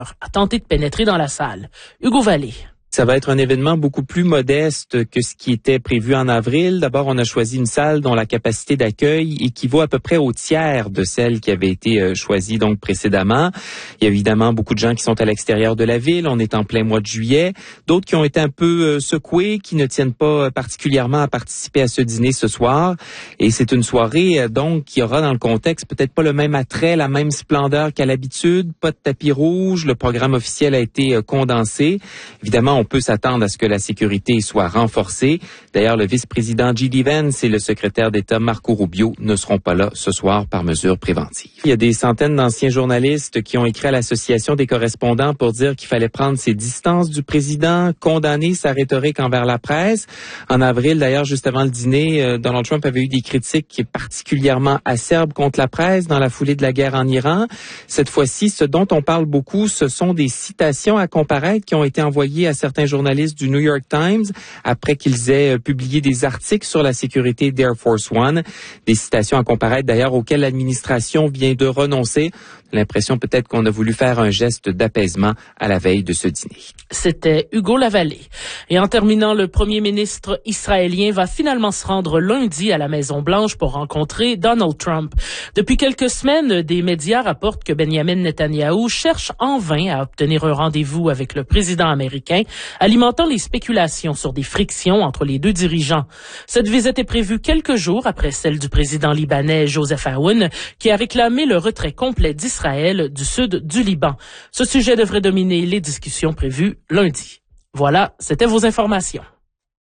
a tenté de pénétrer dans la salle. Hugo Vallée. Ça va être un événement beaucoup plus modeste que ce qui était prévu en avril. D'abord, on a choisi une salle dont la capacité d'accueil équivaut à peu près au tiers de celle qui avait été choisie donc précédemment. Il y a évidemment beaucoup de gens qui sont à l'extérieur de la ville. On est en plein mois de juillet. D'autres qui ont été un peu secoués, qui ne tiennent pas particulièrement à participer à ce dîner ce soir. Et c'est une soirée donc qui aura dans le contexte peut-être pas le même attrait, la même splendeur qu'à l'habitude. Pas de tapis rouge. Le programme officiel a été condensé. Évidemment, on peut s'attendre à ce que la sécurité soit renforcée. D'ailleurs, le vice-président J.D. Vance et le secrétaire d'État Marco Rubio ne seront pas là ce soir par mesure préventive. Il y a des centaines d'anciens journalistes qui ont écrit à l'Association des correspondants pour dire qu'il fallait prendre ses distances du président, condamner sa rhétorique envers la presse. En avril, d'ailleurs, juste avant le dîner, Donald Trump avait eu des critiques particulièrement acerbes contre la presse dans la foulée de la guerre en Iran. Cette fois-ci, ce dont on parle beaucoup, ce sont des citations à comparaître qui ont été envoyées à certains journalistes du New York Times après qu'ils aient publié des articles sur la sécurité d'Air Force One. Des citations à comparaître d'ailleurs auxquelles l'administration vient de renoncer. L'impression peut-être qu'on a voulu faire un geste d'apaisement à la veille de ce dîner. C'était Hugo Lavallée. Et en terminant, le premier ministre israélien va finalement se rendre lundi à la Maison-Blanche pour rencontrer Donald Trump. Depuis quelques semaines, des médias rapportent que Benjamin Netanyahou cherche en vain à obtenir un rendez-vous avec le président américain, alimentant les spéculations sur des frictions entre les deux dirigeants. Cette visite est prévue quelques jours après celle du président libanais Joseph Aoun, qui a réclamé le retrait complet d'Israël du sud du Liban. Ce sujet devrait dominer les discussions prévues lundi. Voilà, c'était vos informations.